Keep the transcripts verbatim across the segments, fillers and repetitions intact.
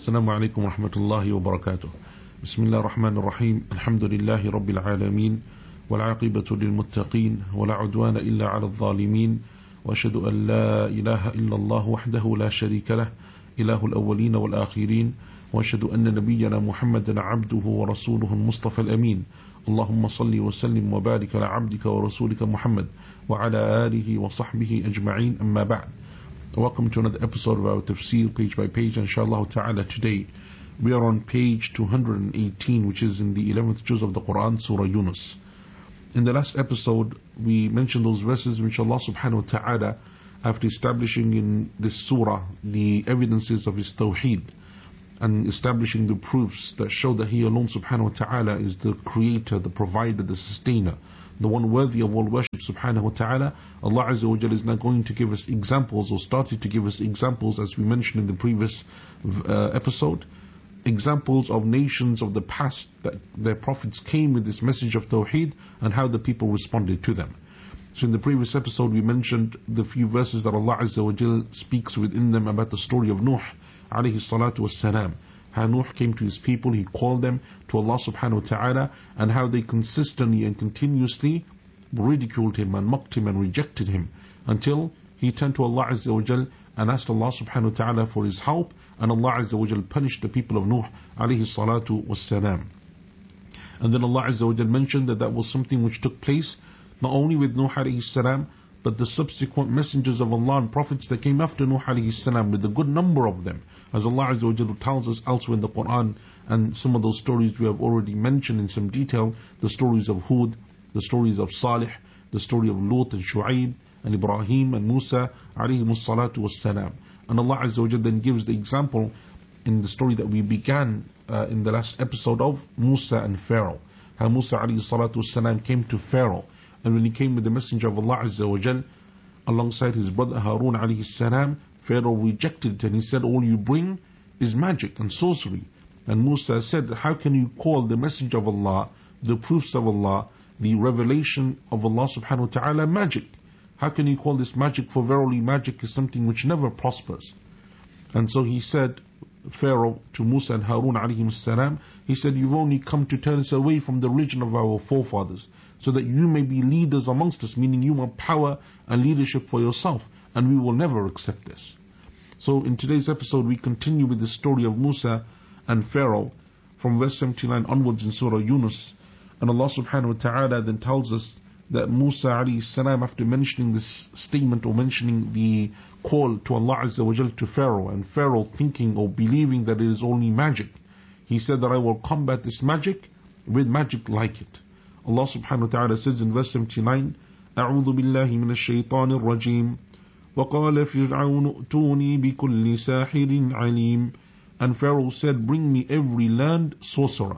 السلام عليكم ورحمة الله وبركاته. بسم الله الرحمن الرحيم. الحمد لله رب العالمين، والعاقبة للمتقين، ولا عدوان إلا على الظالمين، وأشهد أن لا إله إلا الله وحده لا شريك له، إله الأولين والآخرين، وأشهد أن نبينا محمدا عبده ورسوله المصطفى الأمين. اللهم صل وسلم وبارك على عبدك ورسولك محمد وعلى آله وصحبه أجمعين. أما بعد. Welcome to another episode of our tafsir, page by page, inshallah ta'ala. Today we are on page two hundred eighteen, which is in the eleventh juz of the Quran, Surah Yunus. In the last episode we mentioned those verses which Allah subhanahu wa ta'ala, after establishing in this surah the evidences of His tawheed and establishing the proofs that show that He alone subhanahu wa ta'ala is the creator, the provider, the sustainer, the one worthy of all worship subhanahu wa ta'ala, Allah Azza wa Jalla is now going to give us examples, or started to give us examples, as we mentioned in the previous uh, episode, examples of nations of the past that their prophets came with this message of Tawheed and how the people responded to them. So in the previous episode we mentioned the few verses that Allah Azza wa Jalla speaks within them about the story of Nuh alayhi salatu wassalam. How Nuh came to his people, he called them to Allah subhanahu wa ta'ala, and how they consistently and continuously ridiculed him and mocked him and rejected him, until he turned to Allah Azza wa Jal and asked Allah subhanahu wa ta'ala for his help, and Allah Azza wa Jal punished the people of Nuh alayhi salatu wassalam. And then Allah Azza wa Jal mentioned that that was something which took place not only with Nuh alayhi salam, but the subsequent messengers of Allah and prophets that came after Nuh alayhi salam, with a good number of them, as Allah Azza wa Jalla tells us elsewhere in the Quran. And some of those stories we have already mentioned in some detail, the stories of Hud, the stories of Salih, the story of Lut and Shu'aib and Ibrahim and Musa alayhimus salatu wassalam. And Allah Azza wa Jalla then gives the example in the story that we began uh, in the last episode of Musa and Pharaoh, how Musa alayhi salatu wassalam came to Pharaoh, and when he came with the messenger of Allah Azza wa Jal alongside his brother Harun alayhi salam, Pharaoh rejected it and he said, all you bring is magic and sorcery. And Musa said, how can you call the messenger of Allah, the proofs of Allah, the revelation of Allah subhanahu wa ta'ala magic? How can you call this magic? For verily magic is something which never prospers. And so he said, Pharaoh to Musa and Harun alayhim salam, he said, you've only come to turn us away from the religion of our forefathers, so that you may be leaders amongst us, meaning you want power and leadership for yourself, and we will never accept this. So in today's episode we continue with the story of Musa and Pharaoh from verse seventy-nine onwards in Surah Yunus. And Allah subhanahu wa ta'ala then tells us that Musa alayhi salam, after mentioning this statement or mentioning the call to Allah Azza wa Jal to Pharaoh, and Pharaoh thinking or believing that it is only magic, he said that I will combat this magic with magic like it. Allah subhanahu wa ta'ala says in verse seventy-nine, أعوذ بالله من الشيطان الرجيم وقال فرعون ائتوني بكل ساحر عليم. And Pharaoh said, bring me every learned sorcerer.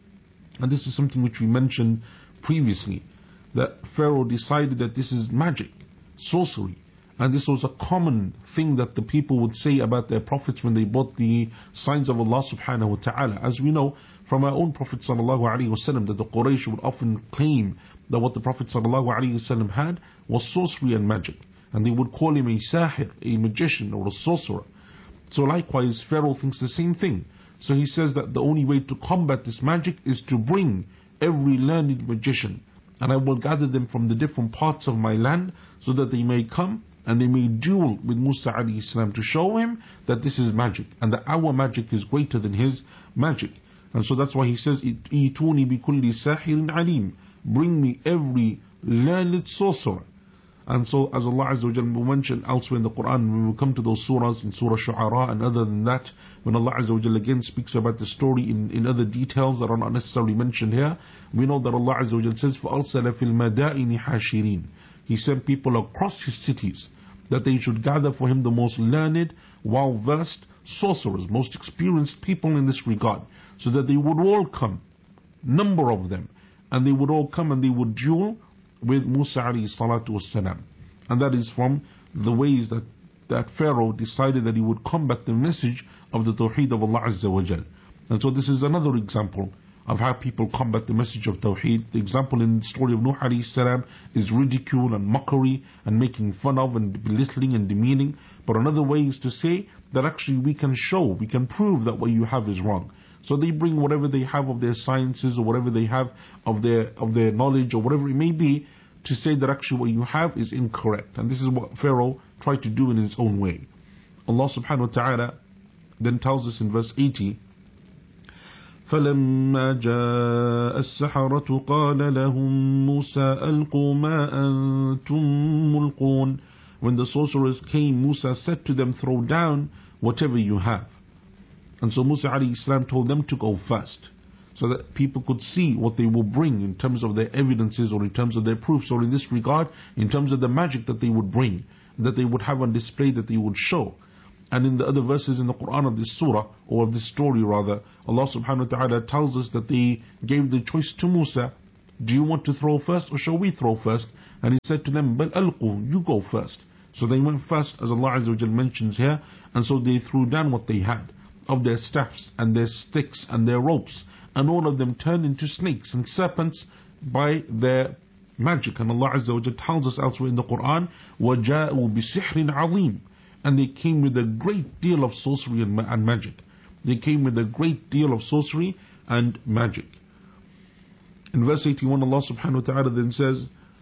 And this is something which we mentioned previously, that Pharaoh decided that this is magic, sorcery. And this was a common thing that the people would say about their prophets when they brought the signs of Allah subhanahu wa ta'ala. As we know from our own Prophet sallallahu alaihi wasallam, that the Quraysh would often claim that what the Prophet sallallahu alaihi wasallam had was sorcery and magic, and they would call him a sahir, a magician or a sorcerer. So likewise Pharaoh thinks the same thing. So he says that the only way to combat this magic is to bring every learned magician, and I will gather them from the different parts of my land, so that they may come and they may duel with Musa alayhi salam, to show him that this is magic and that our magic is greater than his magic. And so that's why he says, Ituni bi kulli sahirin alim, bring me every learned sorcerer. And so as Allah Azza wa Jalla will mention elsewhere in the Quran, when we come to those surahs in Surah Shu'ara and other than that, when Allah Azza wa Jalla again speaks about the story in, in other details that are not necessarily mentioned here, we know that Allah Azza wa Jalla says, فَأَرْسَلَ فِي الْمَدَائِنِ حَاشِرِينَ, He sent people across His cities that they should gather for Him the most learned, well-versed sorcerers, most experienced people in this regard, so that they would all come, number of them, and they would all come and they would duel with Musa alayhi salatu wassalam. And that is from the ways that, that Pharaoh decided that he would combat the message of the Tawheed of Allah Azza wa Jal. And so this is another example of how people combat the message of Tawheed. The example in the story of Nuh alayhi salam is ridicule and mockery and making fun of and belittling and demeaning. But another way is to say that actually we can show, we can prove that what you have is wrong. So they bring whatever they have of their sciences or whatever they have of their of their knowledge or whatever it may be to say that actually what you have is incorrect. And this is what Pharaoh tried to do in his own way. Allah subhanahu wa ta'ala then tells us in verse eighty, فَلَمَّا جَاءَ السَّحَرَةُ قَالَ لَهُم مُوسَى أَلْقُوا مَا أَنْتُمْ مُلْقُونَ. When the sorcerers came, Musa said to them, throw down whatever you have. And so Musa alayhi salam told them to go first, so that people could see what they will bring in terms of their evidences or in terms of their proofs, or in this regard, in terms of the magic that they would bring, that they would have on display, that they would show. And in the other verses in the Quran of this surah, or of this story rather, Allah subhanahu wa ta'ala tells us that they gave the choice to Musa. Do you want to throw first or shall we throw first? And he said to them, Bal alqu, you go first. So they went first, as Allah Azza wa Jal mentions here, and so they threw down what they had of their staffs and their sticks and their ropes, and all of them turned into snakes and serpents by their magic. And Allah Azza wa Jal tells us elsewhere in the Quran, وَجَاءُوا بِسِحْرٍ عَظِيمٍ. And they came with a great deal of sorcery and, ma- and magic. They came with a great deal of sorcery and magic. In verse eighty-one, Allah subhanahu wa ta'ala then says,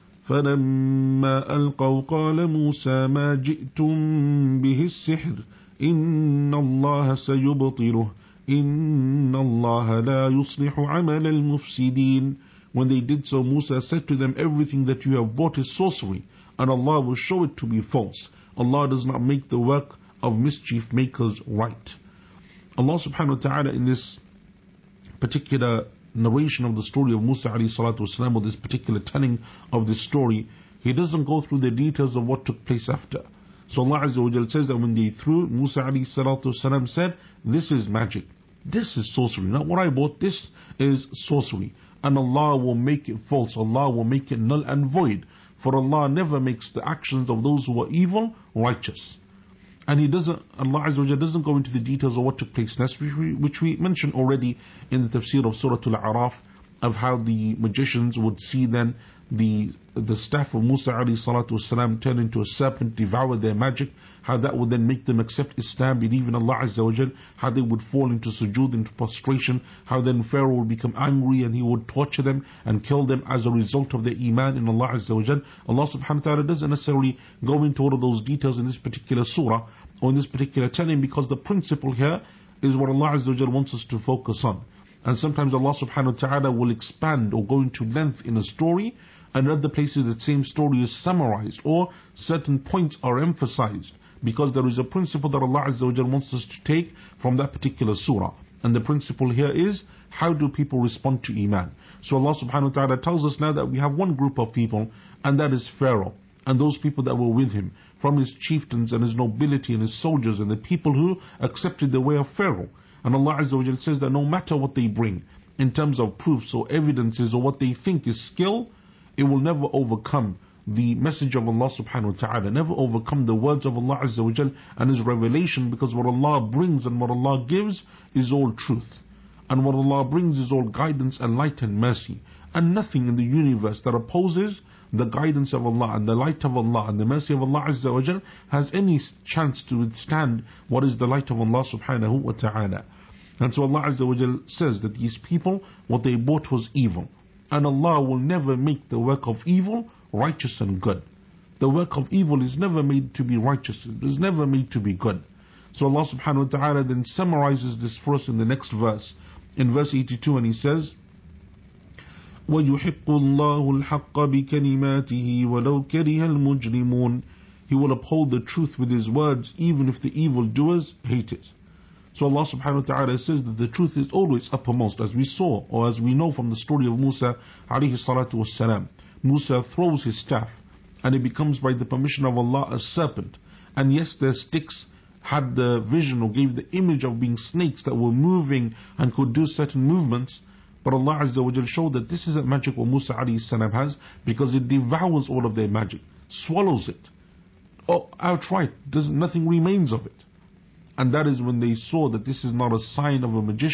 فَلَمَّا أَلْقَوْا قَالَ مُوسَى مَا جِئْتُمْ بِهِ السِّحْرِ إِنَّ اللَّهَ سَيُبْطِلُهُ إِنَّ اللَّهَ لَا يُصْلِحُ عَمَلَ الْمُفْسِدِينَ. When they did so, Musa said to them, everything that you have brought is sorcery, and Allah will show it to be false. Allah does not make the work of mischief makers right. Allah subhanahu wa ta'ala in this particular narration of the story of Musa alayhi salatu wasalam, or this particular telling of this story, He doesn't go through the details of what took place after. So Allah Azza wa Jal says that when they threw, Musa alayhi salatu wasalam said, this is magic, this is sorcery, not what I bought, this is sorcery. And Allah will make it false, Allah will make it null and void. For Allah never makes the actions of those who are evil righteous. And He doesn't, Allah Azza wa Jalla doesn't go into the details of what took place next, which we, which we mentioned already in the tafsir of Surah Al-A'raf, of how the magicians would see then the the staff of Musa alayhi salatu wasalam turn into a serpent, devour their magic, how that would then make them accept Islam, believe in Allah Azza wa Jal, how they would fall into sujood, into prostration, how then Pharaoh would become angry and he would torture them and kill them as a result of their iman in Allah Azza wa Jal. Allah subhanahu wa ta'ala doesn't necessarily go into all of those details in this particular surah or in this particular telling, because the principle here is what Allah Azza wa Jal wants us to focus on. And sometimes Allah subhanahu wa ta'ala will expand or go into length in a story, and in other places the same story is summarized or certain points are emphasized, because there is a principle that Allah Azza wa Jal wants us to take from that particular surah. And the principle here is, how do people respond to Iman? So Allah subhanahu wa ta'ala tells us now that we have one group of people, and that is Pharaoh and those people that were with him, from his chieftains and his nobility and his soldiers and the people who accepted the way of Pharaoh. And Allah Azza wa Jal says that no matter what they bring in terms of proofs or evidences or what they think is skill, it will never overcome the message of Allah subhanahu wa ta'ala, never overcome the words of Allah Azza wa Jal and His revelation, because what Allah brings and what Allah gives is all truth. And what Allah brings is all guidance and light and mercy. And nothing in the universe that opposes the guidance of Allah and the light of Allah and the mercy of Allah Azza wa Jal has any chance to withstand what is the light of Allah subhanahu wa ta'ala. And so Allah Azza wa Jal says that these people, what they bought was evil. And Allah will never make the work of evil righteous and good. The work of evil is never made to be righteous, it is never made to be good. So Allah subhanahu wa ta'ala then summarizes this for us in the next verse, in verse eighty-two, and He says, وَيُحِقُّ اللَّهُ الْحَقَّ بِكَلِمَاتِهِ وَلَوْ كَرِهَ الْمُجْرِمُونَ. He will uphold the truth with His words, even if the evildoers hate it. So Allah subhanahu wa ta'ala says that the truth is always uppermost, as we saw, or as we know from the story of Musa alayhi salatu wassalam. Musa throws his staff, and it becomes by the permission of Allah a serpent. And yes, their sticks had the vision or gave the image of being snakes that were moving and could do certain movements, but Allah Azza wa Jal showed that this isn't magic what Musa alayhi salam has, because it devours all of their magic, swallows it, oh, outright, doesn't, nothing remains of it. And that is when they saw that this is not a sign of a magician,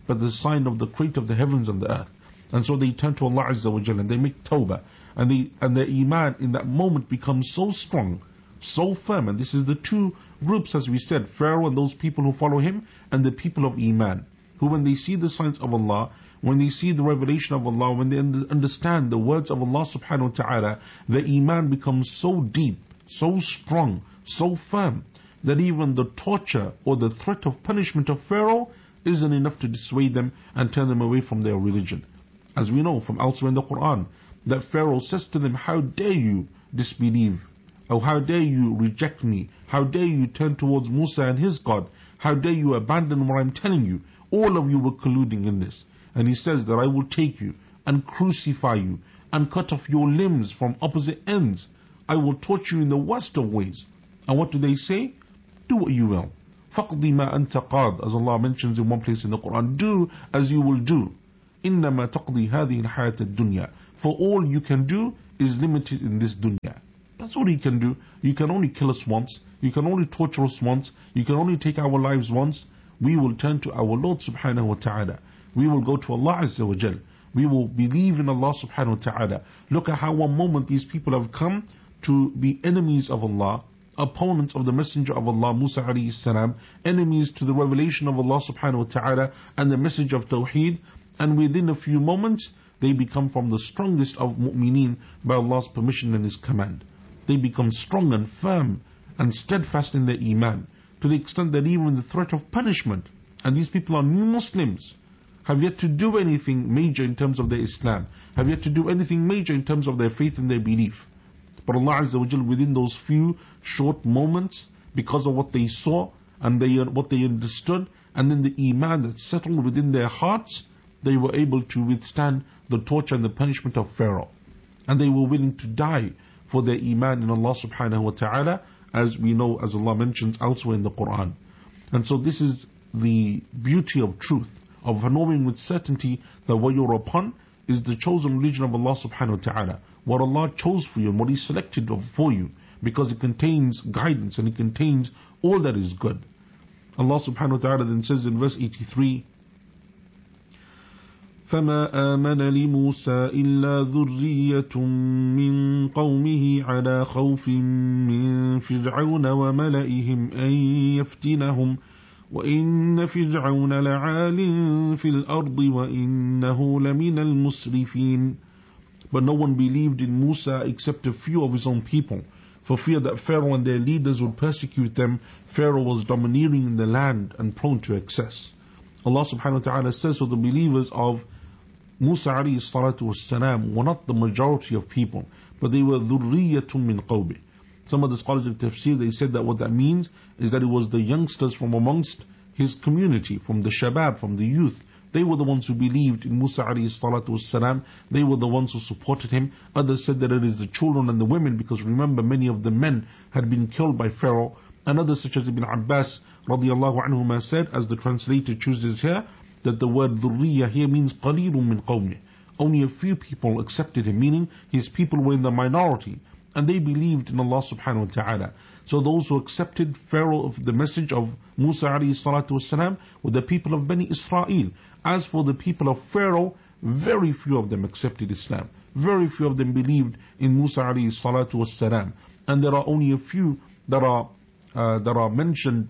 but the sign of the creator of the heavens and the earth. And so they turn to Allah Azza wa Jalla and they make tawbah. And, they, and their iman in that moment becomes so strong, so firm. And this is the two groups, as we said, Pharaoh and those people who follow him, and the people of iman, who when they see the signs of Allah, when they see the revelation of Allah, when they understand the words of Allah subhanahu wa ta'ala, their iman becomes so deep, so strong, so firm, that even the torture or the threat of punishment of Pharaoh isn't enough to dissuade them and turn them away from their religion. As we know from elsewhere in the Quran, that Pharaoh says to them, how dare you disbelieve? Or how dare you reject me? How dare you turn towards Musa and his God? How dare you abandon what I'm telling you? All of you were colluding in this. And he says that I will take you and crucify you and cut off your limbs from opposite ends. I will torture you in the worst of ways. And what do they say? Do what you will. فَقْضِ مَا أَنْتَ قَاضٍ, as Allah mentions in one place in the Quran. Do as you will do. إِنَّمَا تَقْضِي هَذِهِ الْحَيَاةَ الدُّنْيَا. For all you can do is limited in this dunya. That's all you can do. You can only kill us once. You can only torture us once. You can only take our lives once. We will turn to our Lord subhanahu wa ta'ala. We will go to Allah Azza wa Jal. We will believe in Allah subhanahu wa ta'ala. Look at how one moment these people have come to be enemies of Allah, opponents of the Messenger of Allah, Musa alayhi salam, enemies to the revelation of Allah subhanahu wa ta'ala and the message of Tawheed. And within a few moments, they become from the strongest of mu'mineen by Allah's permission and His command. They become strong and firm and steadfast in their iman, to the extent that even the threat of punishment, and these people are new Muslims, have yet to do anything major in terms of their Islam, have yet to do anything major in terms of their faith and their belief. But Allah Azza wa Jal, within those few short moments, because of what they saw and they, what they understood, and then the iman that settled within their hearts, they were able to withstand the torture and the punishment of Pharaoh. And they were willing to die for their iman in Allah subhanahu wa ta'ala, as we know, as Allah mentions elsewhere in the Quran. And so this is the beauty of truth, of knowing with certainty that what you're upon is the chosen religion of Allah subhanahu wa ta'ala, what Allah chose for you and what He selected for you, because it contains guidance and it contains all that is good. Allah subhanahu wa ta'ala then says in verse eighty-three, فَمَا آمَنَ لِمُوسَى إِلَّا ذُرِّيَّةٌ مِّن قَوْمِهِ عَلَى خَوْفٍ مِّن فِرْعَوْنَ وَمَلَئِهِمْ أَن يَفْتِنَهُمْ وَإِنَّ فِرْعَوْنَ لَعَالٍ فِي الْأَرْضِ وَإِنَّهُ لَمِنَ الْمُسْرِفِينَ. But no one believed in Musa except a few of his own people, for fear that Pharaoh and their leaders would persecute them. Pharaoh was domineering in the land and prone to excess. Allah subhanahu wa ta'ala says, so the believers of Musa alayhi salatu wassalam were not the majority of people, but they were ذُرِّيَّةٌ مِّن قَوْمِهِ. Some of the scholars of tafsir, they said that what that means is that it was the youngsters from amongst his community, from the shabab, from the youth. They were the ones who believed in Musa alayhi salatu wassalam. They were the ones who supported him. Others said that it is the children and the women, because remember, many of the men had been killed by Pharaoh. And others such as Ibn Abbas radiallahu anhuma said, as the translator chooses here, that the word dhurriya here means qalilun min qawmih. Only a few people accepted him, meaning his people were in the minority, and they believed in Allah subhanahu wa ta'ala. So those who accepted Pharaoh of the message of Musa alayhi salatu wasalam were the people of Bani Israel. As for the people of Pharaoh, very few of them accepted Islam. Very few of them believed in Musa alayhi salatu wasalam. And there are only a few that are uh, that are mentioned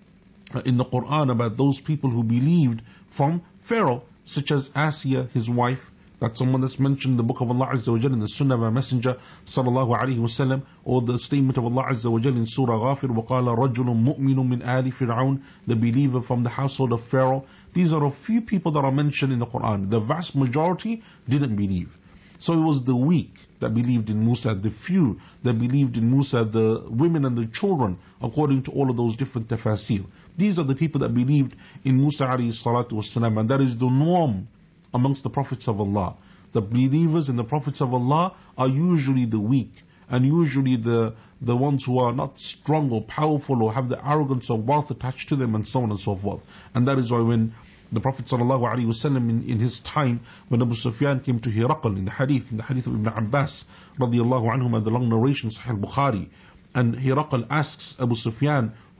in the Quran about those people who believed from Pharaoh, such as Asiya, his wife. That's someone that's mentioned in the book of Allah Azza wa Jal, in the Sunnah of our Messenger sallallahu alayhi wa sallam, or the statement of Allah Azza wa Jal in Surah Ghafir, وَقَالَ رَجُلٌ مُؤْمِنٌ مِنْ آلِ فِرْعَوْنَ, the believer from the household of Pharaoh. These are a few people that are mentioned in the Quran. The vast majority didn't believe. So it was the weak that believed in Musa, the few that believed in Musa, the women and the children, according to all of those different tafasir. These are the people that believed in Musa alayhi salatu wasalam, and that is the norm amongst the prophets of Allah. The believers in the prophets of Allah are usually the weak, and usually the, the ones who are not strong or powerful or have the arrogance of wealth attached to them, and so on and so forth. And that is why when the Prophet sallallahu alaihi wasallam in, in his time, when Abu Sufyan came to Hiraqal, in the hadith, in the hadith of Ibn Abbas radiallahu anhum, and the long narration Sahih Bukhari, and Hiraqal asks Abu Sufyan,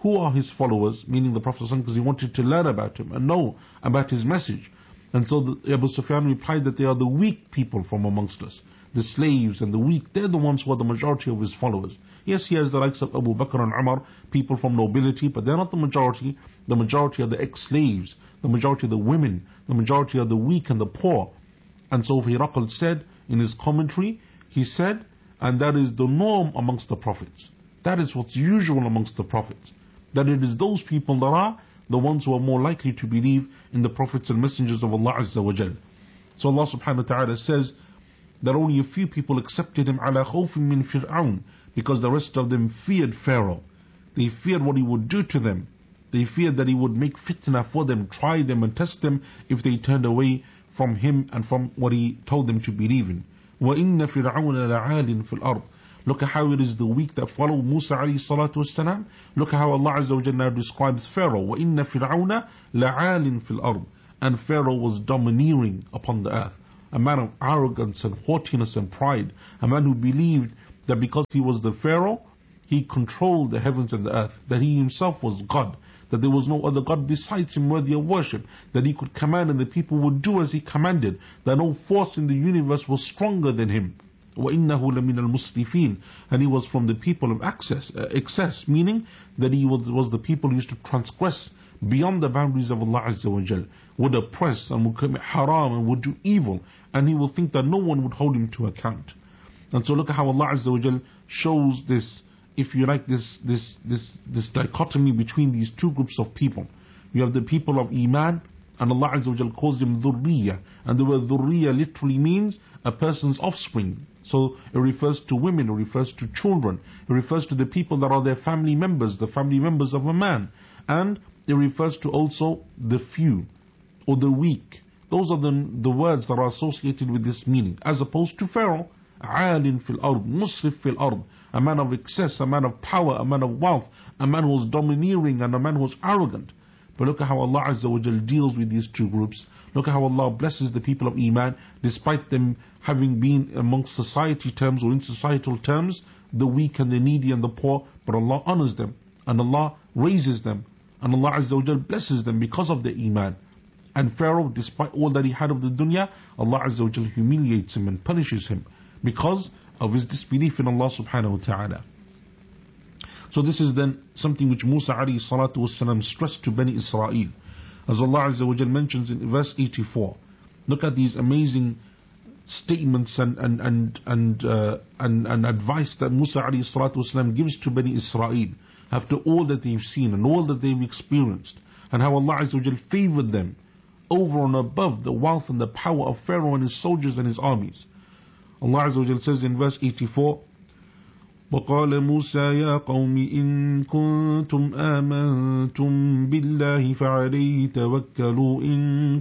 who are his followers, meaning the Prophet because he wanted to learn about him and know about his message. And so the, Abu Sufyan replied that they are the weak people from amongst us. The slaves and the weak, they're the ones who are the majority of his followers. Yes, he has the likes of Abu Bakr and Umar, people from nobility, but they're not the majority. The majority are the ex-slaves, the majority of the women, the majority are the weak and the poor. And so Hiraql said in his commentary, he said, and that is the norm amongst the prophets. That is what's usual amongst the prophets. That it is those people that are the ones who are more likely to believe in the prophets and messengers of Allah Azza wa Jal. So Allah subhanahu wa ta'ala says that only a few people accepted him ala khawfin min fir'aun, because the rest of them feared Pharaoh. They feared what he would do to them. They feared that he would make fitna for them, try them and test them if they turned away from him and from what he told them to believe in. وَإِنَّ فِرْعَوْنَ لَعَالٍ فِي الْأَرْضِ. Look at how it is the weak that follow Musa alayhi salatu wasalam. Look at how Allah Azza wa Jalla describes Pharaoh. وَإِنَّ فِرْعَوْنَ لَعَالٍ فِي الْأَرْضِ. And Pharaoh was domineering upon the earth. A man of arrogance and haughtiness and pride. A man who believed that because he was the Pharaoh, he controlled the heavens and the earth. That he himself was God. That there was no other God besides him worthy of worship. That he could command and the people would do as he commanded. That no force in the universe was stronger than him. وَإِنَّهُ لَمِنَ الْمُسْرِفِينَ. And he was from the people of access, uh, excess, meaning that he was, was the people who used to transgress beyond the boundaries of Allah Azza wa Jal, would oppress and would commit haram and would do evil, and he will think that no one would hold him to account. And so look at how Allah Azza wa Jal shows this, if you like, this, this, this, this dichotomy between these two groups of people. You have the people of Iman, and Allah Azza wa Jal calls them dhurriya, and the word dhurriya literally means a person's offspring. So it refers to women, it refers to children, it refers to the people that are their family members, the family members of a man, and it refers to also the few or the weak. Those are the, the words that are associated with this meaning, as opposed to Pharaoh, عَالٍ fil ard, musrif fil ard, a man of excess, a man of power, a man of wealth, a man who was domineering and a man who was arrogant. But look at how Allah Azza wa Jal deals with these two groups. Look at how Allah blesses the people of Iman, despite them having been amongst society terms or in societal terms, the weak and the needy and the poor, but Allah honors them, and Allah raises them, and Allah Azza wa Jal blesses them because of their Iman. And Pharaoh, despite all that he had of the dunya, Allah Azza wa Jal humiliates him and punishes him because of his disbelief in Allah subhanahu wa ta'ala. So this is then something which Musa alayhi salatu wasalam stressed to Bani Israel. As Allah Azza wa Jal mentions in verse eighty-four. Look at these amazing statements and and and and, uh, and, and advice that Musa alayhi salatu wasalam gives to Bani Israel after all that they've seen and all that they've experienced, and how Allah Azza wa Jal favored them over and above the wealth and the power of Pharaoh and his soldiers and his armies. Allah Azza wa Jal says in verse eighty-four, وقال موسى يا قوم إن كنتم آمنتم بالله فعليه توكلوا إن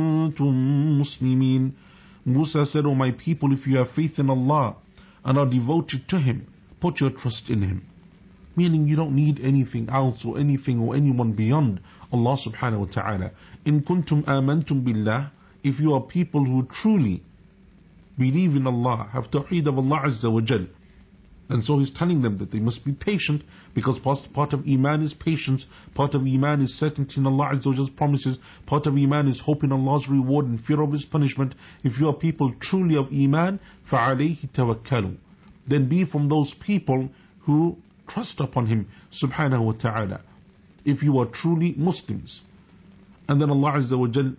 كنتم مسلمين. Musa said, O my people, if you have faith in Allah and are devoted to Him, put your trust in Him. Meaning you don't need anything else or anything or anyone beyond Allah subhanahu wa ta'ala. In kuntum amantum billah, if you are people who truly believe in Allah, have tawheed of Allah Azza wa Jal. And so he's telling them that they must be patient, because part of Iman is patience, part of Iman is certainty in Allah Azza wa Jal's promises, part of Iman is hope in Allah's reward and fear of His punishment. If you are people truly of Iman, فَعَلَيْهِ تَوَكَّلُوا, then be from those people who trust upon Him subhanahu wa ta'ala, if you are truly Muslims. And then Allah Azza wa Jal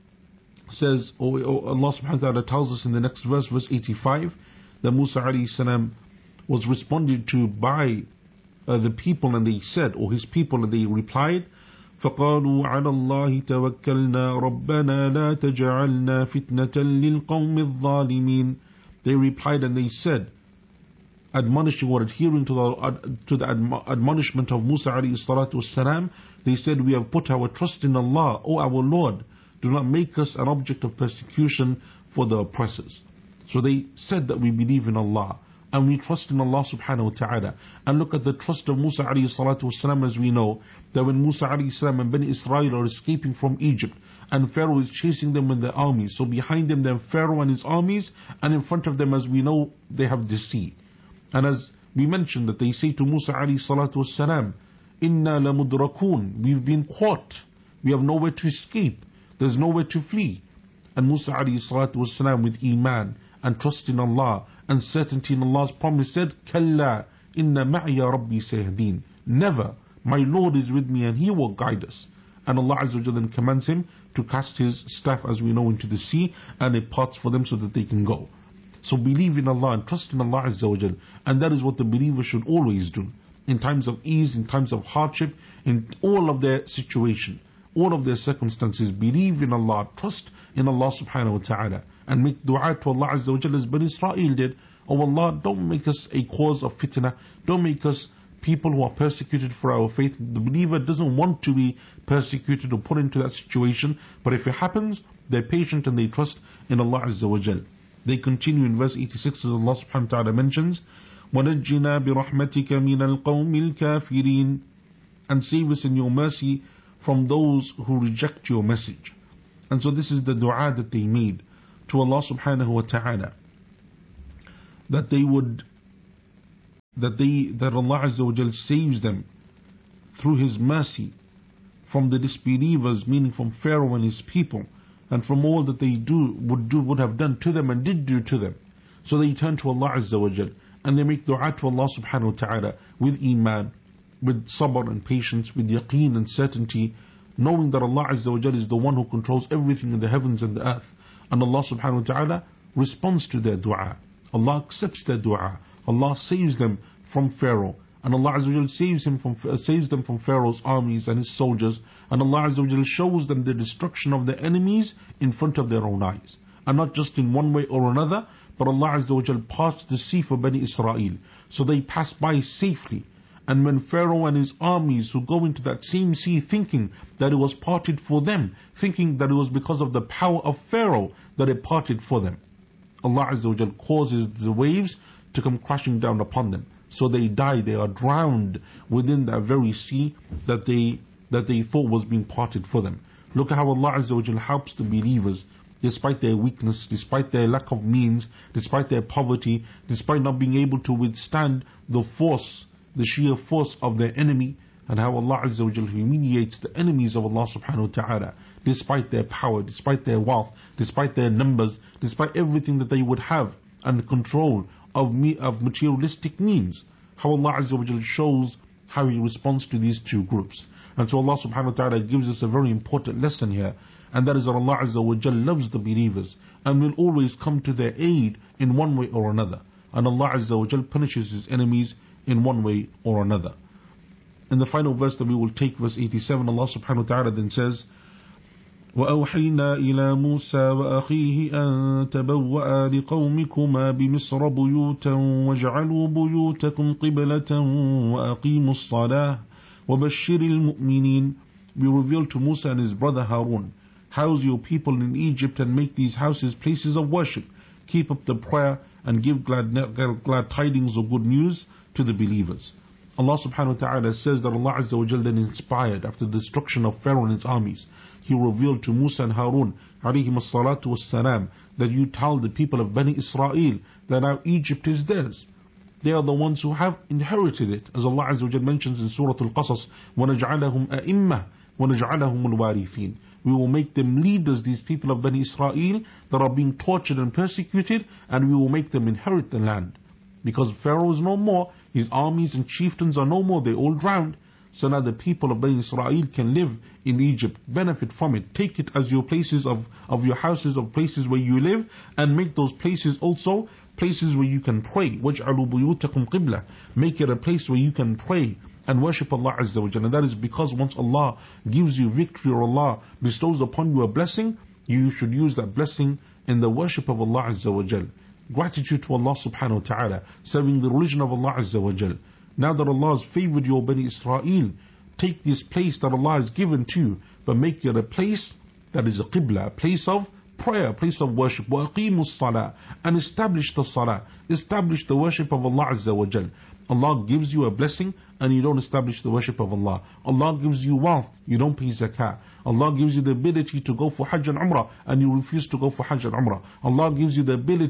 says, or, or Allah subhanahu wa ta'ala tells us in the next verse, verse eighty-five, that Musa alayhi salam was responded to by uh, the people, and they said, or his people, and they replied, فَقَالُوا عَلَى اللَّهِ تَوَكَّلْنَا رَبَّنَا لَا تَجْعَلْنَا فِتْنَةً لِلْقَوْمِ الظَّالِمِينَ. They replied and they said, admonishing or adhering to the, uh, to the admo- admonishment of Musa alayhi salatu wasalam, they said, we have put our trust in Allah, O our Lord, do not make us an object of persecution for the oppressors. So they said that we believe in Allah and we trust in Allah subhanahu wa ta'ala. And look at the trust of Musa alayhi salatu wasalam, as we know that when Musa alayhi salam and Bani Israel are escaping from Egypt and Pharaoh is chasing them with their armies, so behind them they have Pharaoh and his armies, and in front of them, as we know, they have the sea. And as we mentioned, that they say to Musa alayhi salatu wasalam, Inna lamudrakun. We've been caught. We have nowhere to escape. There's nowhere to flee. And Musa alayhi salatu wasalam, with iman and trust in Allah and certainty in Allah's promise, said, Kalla inna ma'ya rabbi sayahdeen. Never. My Lord is with me and He will guide us. And Allah Azza wa Jalla then commands him to cast his staff, as we know, into the sea, and it parts for them so that they can go. So believe in Allah and trust in Allah Azza wa Jalla. And that is what the believer should always do. In times of ease, in times of hardship, in all of their situation, all of their circumstances, believe in Allah, trust in Allah subhanahu wa ta'ala, and make dua to Allah Azza wa Jalla as Bani Israel did. Oh Allah, don't make us a cause of fitna. Don't make us people who are persecuted for our faith. The believer doesn't want to be persecuted or put into that situation, but if it happens, they're patient and they trust in Allah Azza wa Jal. They continue in verse eighty-six, as Allah subhanahu wa ta'ala mentions, وَنَجِّنَا بِرَحْمَتِكَ مِنَ الْقَوْمِ الْكَافِرِينَ, and save us in your mercy from those who reject your message. And so this is the dua that they made to Allah subhanahu wa ta'ala, that they would that they that Allah Azza wa Jal saves them through His mercy from the disbelievers, meaning from Pharaoh and his people, and from all that they do would do would have done to them and did do to them. So they turn to Allah Azza wa Jal and they make dua to Allah subhanahu wa ta'ala with iman, with sabr and patience, with yaqeen and certainty, knowing that Allah Azza wa Jal is the one who controls everything in the heavens and the earth. And Allah subhanahu wa ta'ala responds to their dua. Allah accepts their dua. Allah saves them from Pharaoh, and Allah Azza wa Jal saves him from uh, saves them from Pharaoh's armies and his soldiers, and Allah Azza wa Jal shows them the destruction of their enemies in front of their own eyes, and not just in one way or another, but Allah Azza wa Jal parts the sea for Bani Israel, so they pass by safely. And when Pharaoh and his armies who go into that same sea thinking that it was parted for them, thinking that it was because of the power of Pharaoh that it parted for them, Allah Azza wa Jal causes the waves to come crashing down upon them. So they die, they are drowned within that very sea that they that they thought was being parted for them. Look at how Allah Azza wa Jal helps the believers despite their weakness, despite their lack of means, despite their poverty, despite not being able to withstand the force, the sheer force of their enemy, and how Allah Azza wa Jal humiliates the enemies of Allah subhanahu wa ta'ala despite their power, despite their wealth, despite their numbers, despite everything that they would have and control of me of materialistic means. How Allah Azza wa Jal shows how He responds to these two groups. And so Allah subhanahu wa ta'ala gives us a very important lesson here, and that is that Allah Azza wa Jal loves the believers and will always come to their aid in one way or another, and Allah Azza wa Jal punishes His enemies in one way or another. In the final verse that we will take, verse eighty-seven, Allah subhanahu wa ta'ala then says, وأوحينا إلى موسى وأخيه أن تبوأ لقومكما بمصر بيوتا واجعلوا بيوتكم قبلة وأقيموا الصلاة وبشر المؤمنين. We revealed to Musa and his brother Harun, house your people in Egypt and make these houses places of worship. Keep up the prayer and give glad, glad tidings or good news to the believers. Allah subhanahu wa ta'ala says that Allah Azza wa Jal then inspired, after the destruction of Pharaoh and his armies, He revealed to Musa and Harun alayhim as-salatu was-salam, that you tell the people of Bani Israel that now Egypt is theirs. They are the ones who have inherited it, as Allah Azza wa Jal mentions in Surah Al-Qasas, وَنَجْعَلَهُمْ أَئِمَّةً وَنَجْعَلَهُمُ الْوَارِثِينَ. We will make them leaders, these people of Bani Israel that are being tortured and persecuted, and we will make them inherit the land. Because Pharaoh is no more, his armies and chieftains are no more, they all drowned. So now the people of Bani Israel can live in Egypt, benefit from it, take it as your places of, of your houses, of places where you live, and make those places also places where you can pray. وَاجْعَلُوا بُيُوتَكُمْ قِبْلَةً. Make it a place where you can pray and worship Allah Azza wa Jalla. And that is because once Allah gives you victory, or Allah bestows upon you a blessing, you should use that blessing in the worship of Allah Azza wa Jalla. Gratitude to Allah subhanahu wa ta'ala, serving the religion of Allah Azza wa Jal. Now that Allah has favored your Bani Israel, take this place that Allah has given to you, but make it a place that is a qibla, a place of prayer, a place of worship. وَأَقِيمُوا الصَّلَاةِ. And establish the salah, establish the worship of Allah Azza wa Jal. Allah gives you a blessing and you don't establish the worship of Allah. Allah gives you wealth, you don't pay zakah. Allah gives you the ability to go for Hajj and Umrah and you refuse to go for Hajj and Umrah. Allah gives you the ability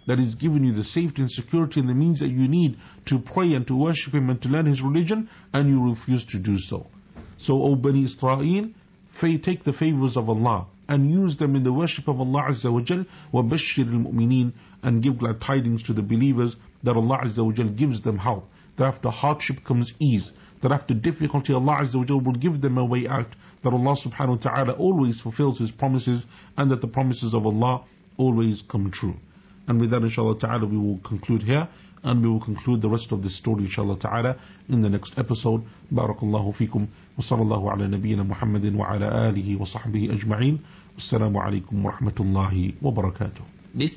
that is giving you the safety and security and the means that you need to pray and to worship Him and to learn His religion, and you refuse to do so. So, O Bani Israel, take the favors of Allah and use them in the worship of Allah Azza wa Jal, وَبَشِّرِ الْمُؤْمِنِينَ, and give glad tidings to the believers that Allah Azza wa Jal gives them help, that after hardship comes ease, that after difficulty Allah Azza wa Jal will give them a way out, that Allah subhanahu wa ta'ala always fulfills His promises, and that the promises of Allah always come true. And with that, inshallah ta'ala, we will conclude here, and we will conclude the rest of this story, inshallah ta'ala, in the next episode. Barakallahu feekum, wa sallallahu ala nabiyyina Muhammadin wa ala alihi wa sahbihi ajma'in. Wassalamu alaikum wa rahmatullahi wa barakatuh.